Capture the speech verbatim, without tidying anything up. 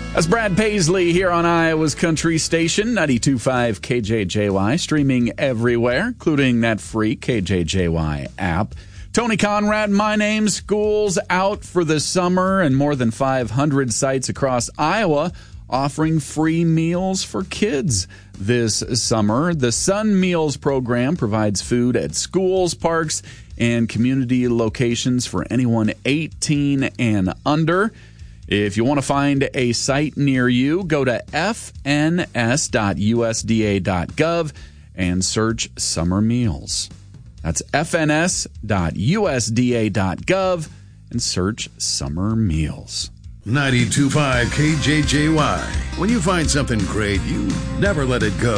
That's Brad Paisley here on Iowa's Country Station, ninety-two point five K J J Y, streaming everywhere, including that free K J J Y app. Tony Conrad, my name. School's out for the summer, and more than five hundred sites across Iowa offering free meals for kids this summer. The Sun Meals program provides food at schools, parks, and community locations for anyone eighteen and under. If you want to find a site near you, go to f n s dot u s d a dot gov and search summer meals. That's f n s dot u s d a dot gov and search summer meals. ninety-two point five K J J Y. When you find something great, you never let it go.